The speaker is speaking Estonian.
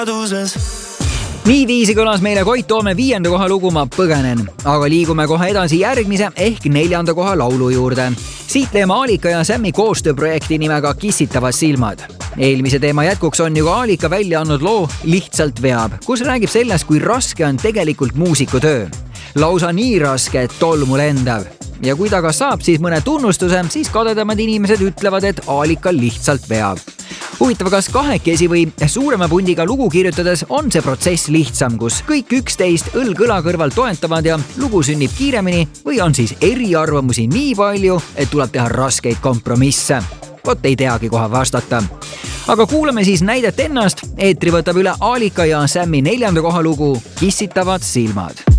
Niiviisi kõlas meile Koit Toome 5. koha lugu Ma põgenen, aga liigume kohe edasi järgmise ehk 4. koha laulu juurde. Siit teeme Aalika ja Sämmi koostööprojekti nimega Kissitavad silmad. Eelmise teema jätkuks on ju ka Aalika välja andnud loo Lihtsalt veab, kus räägib sellest, kui raske on tegelikult muusikutöö. Lausa nii raske, et tolmu lendav. Ja kui ta ka saab siis mõne tunnustuse, siis kadedamad inimesed ütlevad, et Aalika lihtsalt veab. Huvitav, kas kahekesi või suurema pundiga lugu kirjutades on see protsess lihtsam, kus kõik 11 õlg õla kõrval toetavad ja lugu sünnib kiiremini või on siis eriarvamusi nii palju, et tuleb teha raskeid kompromisse? Vot ei teagi kohe vastata. Aga kuulame siis näidet ennast. Eetri võtab üle Aalika ja Sämmi 4. koha lugu Kissitavad silmad.